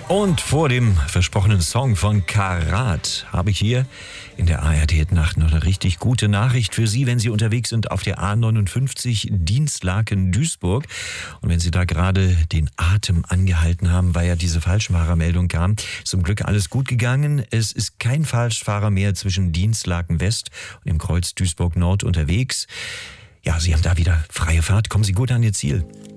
Und vor dem versprochenen Song von Karat habe ich hier in der ARD-Nacht noch eine richtig gute Nachricht für Sie, wenn Sie unterwegs sind auf der A59 Dienstlaken-Duisburg. Und wenn Sie da gerade den Atem angehalten haben, weil ja diese Falschfahrermeldung kam, zum Glück alles gut gegangen. Es ist kein Falschfahrer mehr zwischen Dienstlaken West und dem Kreuz Duisburg Nord unterwegs. Ja, Sie haben da wieder freie Fahrt. Kommen Sie gut an Ihr Ziel.